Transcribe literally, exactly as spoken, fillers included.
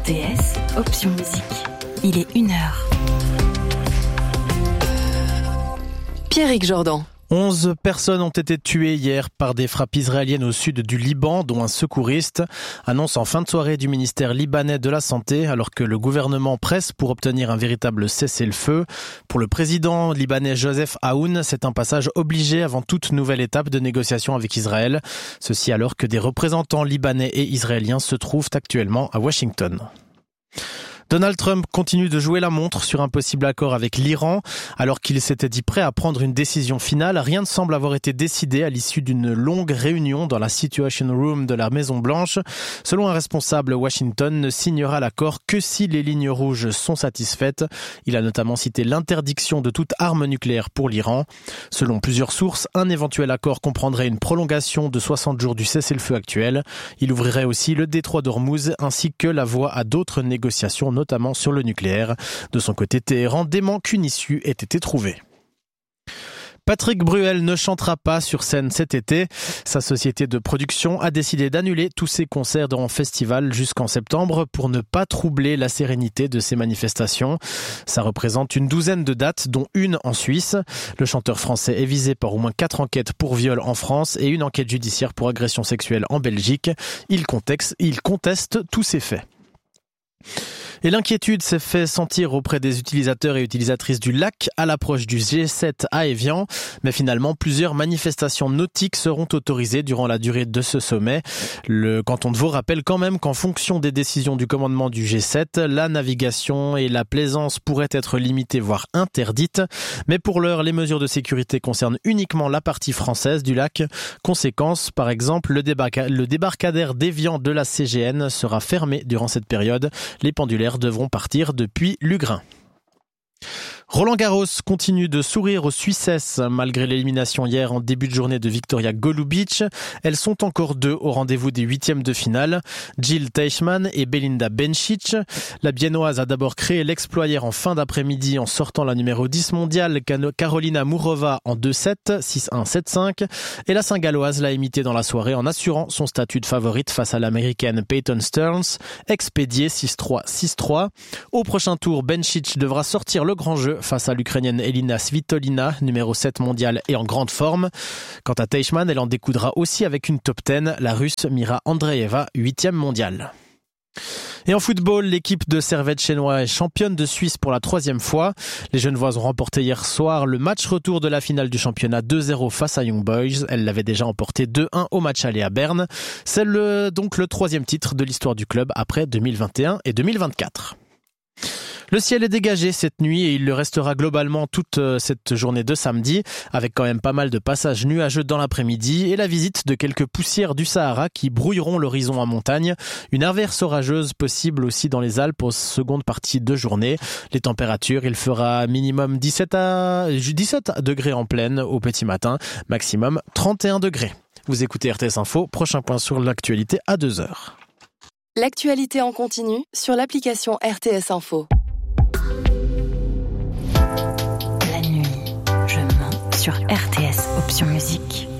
T S, option musique. Il est une heure. Pierrick Jordan. Onze personnes ont été tuées hier par des frappes israéliennes au sud du Liban, dont un secouriste, annonce en fin de soirée du ministère libanais de la Santé, alors que le gouvernement presse pour obtenir un véritable cessez-le-feu. Pour le président libanais Joseph Aoun, c'est un passage obligé avant toute nouvelle étape de négociation avec Israël. Ceci alors que des représentants libanais et israéliens se trouvent actuellement à Washington. Donald Trump continue de jouer la montre sur un possible accord avec l'Iran. Alors qu'il s'était dit prêt à prendre une décision finale, rien ne semble avoir été décidé à l'issue d'une longue réunion dans la Situation Room de la Maison-Blanche. Selon un responsable, Washington ne signera l'accord que si les lignes rouges sont satisfaites. Il a notamment cité l'interdiction de toute arme nucléaire pour l'Iran. Selon plusieurs sources, un éventuel accord comprendrait une prolongation de soixante jours du cessez-le-feu actuel. Il ouvrirait aussi le détroit d'Ormuz ainsi que la voie à d'autres négociations, notamment sur le nucléaire. De son côté, Téhéran dément qu'une issue ait été trouvée. Patrick Bruel ne chantera pas sur scène cet été. Sa société de production a décidé d'annuler tous ses concerts en festival jusqu'en septembre pour ne pas troubler la sérénité de ces manifestations. Ça représente une douzaine de dates, dont une en Suisse. Le chanteur français est visé par au moins quatre enquêtes pour viol en France et une enquête judiciaire pour agression sexuelle en Belgique. Il conteste, il conteste tous ces faits. Et l'inquiétude s'est fait sentir auprès des utilisateurs et utilisatrices du lac à l'approche du G sept à Évian. Mais finalement, plusieurs manifestations nautiques seront autorisées durant la durée de ce sommet. Le canton de Vaud rappelle quand même qu'en fonction des décisions du commandement du G sept, la navigation et la plaisance pourraient être limitées, voire interdites. Mais pour l'heure, les mesures de sécurité concernent uniquement la partie française du lac. Conséquence, par exemple, le, débarca- le débarcadère d'Évian de la C G N sera fermé durant cette période. Les pendulaires devront partir depuis Lugrin. Roland Garros continue de sourire aux Suissesses malgré l'élimination hier en début de journée de Victoria Golubic. Elles sont encore deux au rendez-vous des huitièmes de finale. Jill Teichmann et Belinda Bencic. La Biennoise a d'abord créé l'exploit hier en fin d'après-midi en sortant la numéro dix mondiale Karolina Mourova en deux sept, six un, sept cinq. Et la Saint-Galloise l'a imité dans la soirée en assurant son statut de favorite face à l'américaine Peyton Stearns, expédiée six trois, six trois. Au prochain tour, Bencic devra sortir le grand jeu face à l'Ukrainienne Elina Svitolina, numéro sept mondiale et en grande forme. Quant à Teichmann, elle en découdra aussi avec une top dix, la Russe Mira Andreeva, huitième mondiale. Et en football, l'équipe de Servette-Chénois est championne de Suisse pour la troisième fois. Les Genevoises ont remporté hier soir le match retour de la finale du championnat deux zéro face à Young Boys. Elles l'avaient déjà emporté deux un au match aller à Berne. C'est le, donc le troisième titre de l'histoire du club après deux mille vingt et un et deux mille vingt-quatre. Le ciel est dégagé cette nuit et il le restera globalement toute cette journée de samedi, avec quand même pas mal de passages nuageux dans l'après-midi et la visite de quelques poussières du Sahara qui brouilleront l'horizon en montagne. Une averse orageuse possible aussi dans les Alpes aux secondes parties de journée. Les températures, il fera minimum dix-sept à dix-sept degrés en plaine au petit matin, maximum trente et un degrés. Vous écoutez R T S Info, prochain point sur l'actualité à deux heures. L'actualité en continu sur l'application R T S Info. La nuit, je mens sur R T S Option Musique.